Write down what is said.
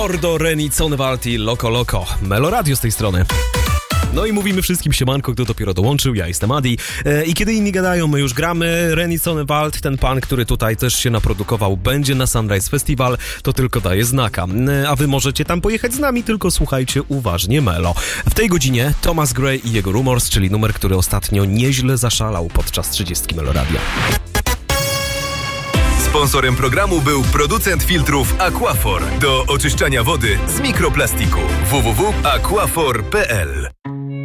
Ordo, Reni, Sonwald i Loco Loco. Melo Radio z tej strony. No i mówimy wszystkim siemanko, kto dopiero dołączył, ja jestem Adi. I kiedy inni gadają, my już gramy. Reni Sonwald, ten pan, który tutaj też się naprodukował, będzie na Sunrise Festival, to tylko daje znaka. A wy możecie tam pojechać z nami, tylko słuchajcie uważnie Melo. W tej godzinie Thomas Gray i jego Rumors, czyli numer, który ostatnio nieźle zaszalał podczas 30 Melo Radia. Sponsorem programu był producent filtrów Aquaphor do oczyszczania wody z mikroplastiku. www.aquaphor.pl